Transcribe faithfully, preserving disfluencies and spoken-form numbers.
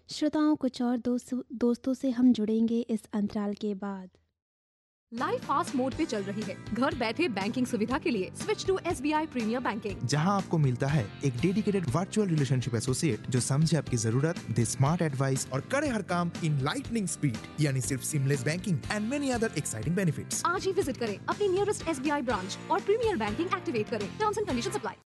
श्रोताओं, कुछ और दोस्तों दोस्तों से हम जुड़ेंगे इस अंतराल के बाद। लाइफ फास्ट मोड पे चल रही है। घर बैठे बैंकिंग सुविधा के लिए switch to S B I premiere banking, जहां आपको मिलता है एक डेडिकेटेड वर्चुअल रिलेशनशिप एसोसिएट जो समझे आपकी जरूरत, दे स्मार्ट एडवाइस और करे हर काम इन लाइटनिंग स्पीड, यानी सिर्फ seamless banking and many other exciting benefits. आज ही विजिट करें अपनी nearest S B I branch और प्रीमियर बैंकिंग एक्टिवेट करें। Terms and conditions apply.